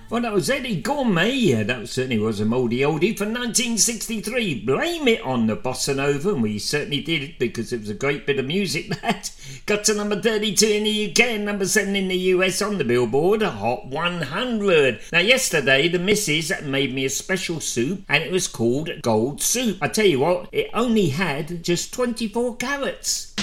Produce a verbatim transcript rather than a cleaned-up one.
Well, that was Eddie Gourmet. That certainly was a mouldy oldie from nineteen sixty-three. Blame it on the bossa nova, and we certainly did it because it was a great bit of music that got to number thirty-two in the U K and number seven in the U S on the Billboard Hot one hundred. Now, yesterday, the missus made me a special soup, and it was called Gold Soup. I tell you what, it only had just twenty-four carrots.